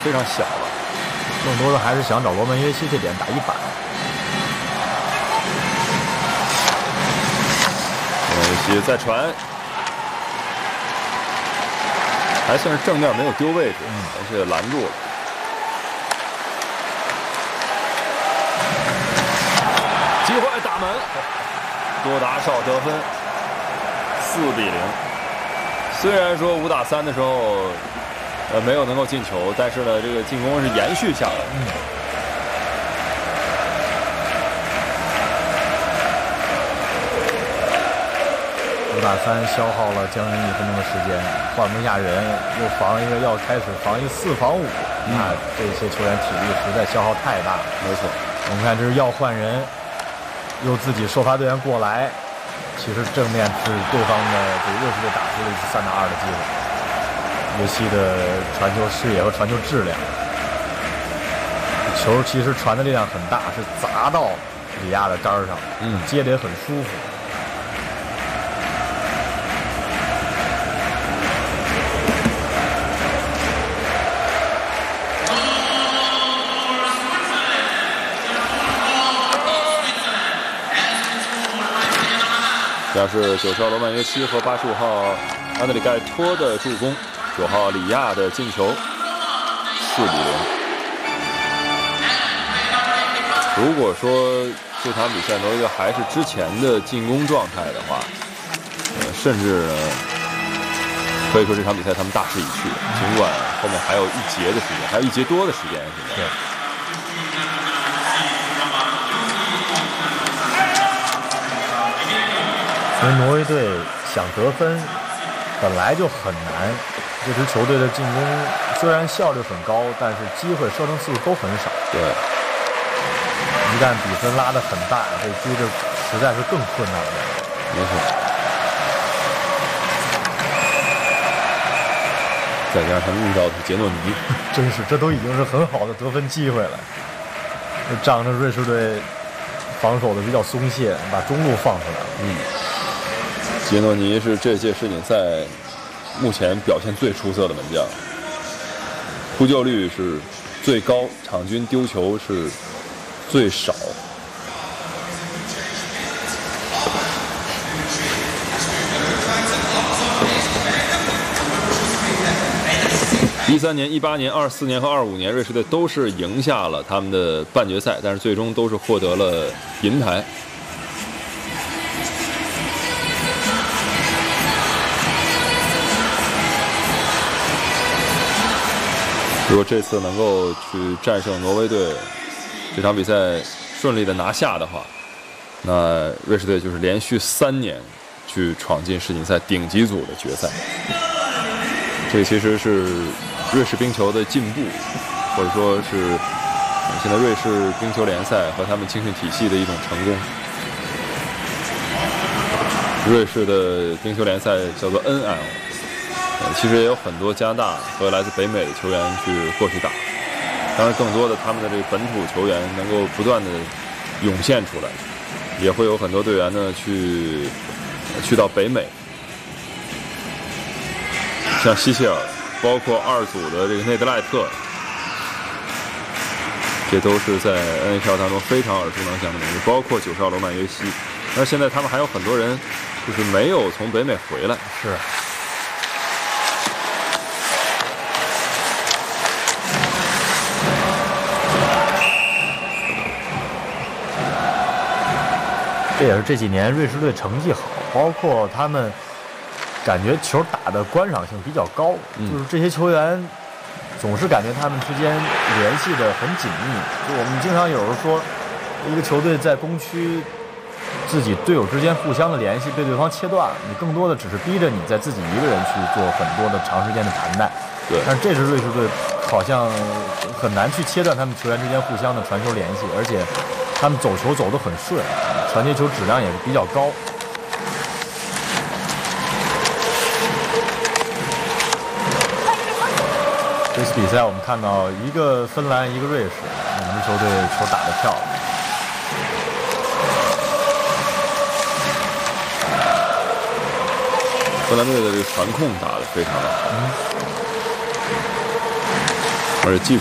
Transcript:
非常小了， 更多的还是想找罗曼约西这点打一板。 罗曼约西再传，还算是正面没有丢位置，而且拦住了。机会打门，多达绍得分，4-0。虽然说5打3的时候，没有能够进球，但是呢，这个进攻是延续下来的。 5打3消耗了将近1分钟的时间，换不下人，又防一个要开始防一4防5，那这些球员体力实在消耗太大。 没错， 我们看这是要换人，又自己首发队员过来，其实正面是对方的这个热刺队打出了一次3打2的机会。约西的传球视野和传球质量，球其实传的力量很大，是砸到里亚的杆上，接得也很舒服。 这是90号罗曼约西和85号安德里盖托的助攻，9号里亚的进球，4-0。如果说这场比赛挪威队还是之前的进攻状态的话，甚至呢可以说这场比赛他们大势已去，尽管后面还有1节的时间，还有1节多的时间。现在。 因为挪威队想得分本来就很难，这支球队的进攻虽然效率很高，但是机会射程次数都很少。 对， 一旦比分拉得很大，这追着实在是更困难了。 没错。再加上他们遇到的杰诺尼， 真是这都已经是很好的得分机会了。仗着瑞士队防守的比较松懈，把中路放出来了。 杰诺尼是这届世锦赛目前表现最出色的门将，扑救率是最高，场均丢球是最少。13年、18年、24年和25年，瑞士队都是赢下了他们的半决赛，但是最终都是获得了银牌。如果这次能够去战胜挪威队，这场比赛顺利的拿下的话，那瑞士队就是连续3年去闯进世锦赛顶级组的决赛。这个其实是瑞士冰球的进步，或者说是现在瑞士冰球联赛和他们青训体系的一种成功。瑞士的冰球联赛叫做 NL。其实也有很多加拿大和来自北美的球员去过去打，当然更多的他们的这个本土球员能够不断的涌现出来，也会有很多队员呢去到北美，像希切尔，包括2组的这个内德赖特，这都是在 NHL 当中非常耳熟能详的名字，包括90号罗曼约西。但是现在他们还有很多人就是没有从北美回来。 是。这也是这几年瑞士队成绩好，包括他们感觉球打的观赏性比较高，就是这些球员总是感觉他们之间联系的很紧密。就我们经常有时候说，一个球队在攻区自己队友之间互相的联系被对方切断了，你更多的只是逼着你在自己一个人去做很多的长时间的谈判。 对， 但是这支瑞士队好像很难去切断他们球员之间互相的传球联系，而且他们走球走得很顺，传接球质量也是比较高。这次比赛我们看到一个芬兰一个瑞士，两支球队球打得漂亮。 芬兰队的这个传控打得非常的好。 而且技